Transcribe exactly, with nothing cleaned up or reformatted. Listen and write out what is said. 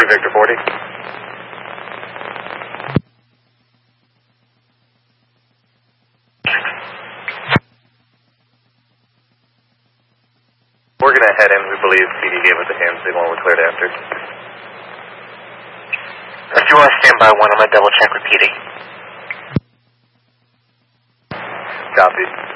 three Victor forty. We're going to head in. We believe P D gave us a hand signal. We're cleared after. If you want to stand by one, I'm going to double check with P D. Copy.